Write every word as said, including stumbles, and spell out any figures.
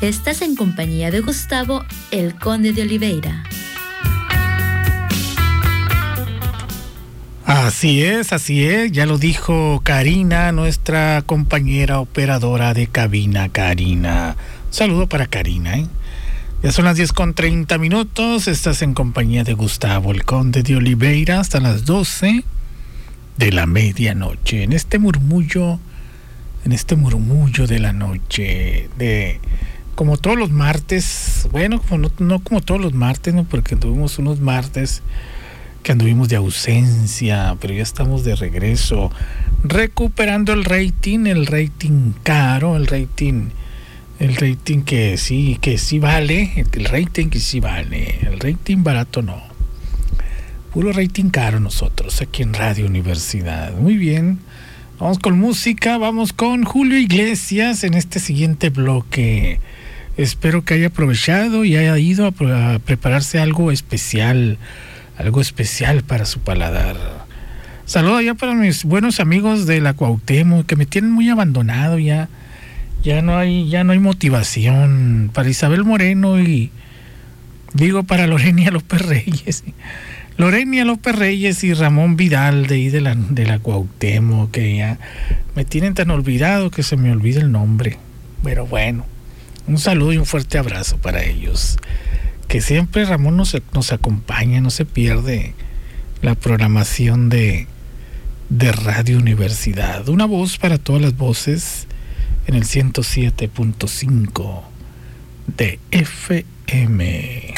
Estás en compañía de Gustavo, el Conde de Oliveira. Así es, así es, ya lo dijo Karina, nuestra compañera operadora de cabina, Karina. Un saludo para Karina, ¿eh? Ya son las diez con treinta minutos, estás en compañía de Gustavo, el Conde de Oliveira, hasta las doce de la medianoche, en este murmullo, en este murmullo de la noche, de como todos los martes, bueno, como no, no como todos los martes, ¿no? Porque tuvimos unos martes que anduvimos de ausencia, pero ya estamos de regreso, recuperando el rating, el rating caro, el rating, el rating que sí, que sí vale, el rating que sí vale, el rating barato no, puro rating caro nosotros, aquí en Radio Universidad. Muy bien, vamos con música, vamos con Julio Iglesias en este siguiente bloque. Espero que haya aprovechado y haya ido a, a prepararse algo especial, algo especial para su paladar. Saludo ya para mis buenos amigos de la Cuauhtémoc, que me tienen muy abandonado ya. Ya no hay, ya no hay motivación. Para Isabel Moreno y digo para Lorenia López Reyes. Lorenia López Reyes y Ramón Vidal de ahí de la, de la Cuauhtémoc, que ya me tienen tan olvidado que se me olvida el nombre. Pero bueno, un saludo y un fuerte abrazo para ellos. Que siempre Ramón nos, nos acompaña, no se pierde la programación de, de Radio Universidad. Una voz para todas las voces en el ciento siete punto cinco de F M.